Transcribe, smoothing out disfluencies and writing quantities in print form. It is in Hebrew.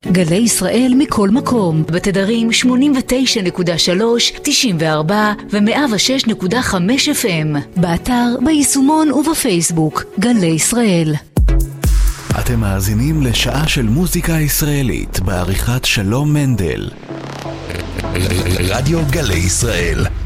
גלי ישראל מכל מקום, בתדרים 89.3, 94 ו-106.5 FM, באתר, ביישומון ובפייסבוק. גלי ישראל. אתם מאזינים לשעה של מוזיקה ישראלית בעריכת שלום מנדל. רדיו גלי ישראל.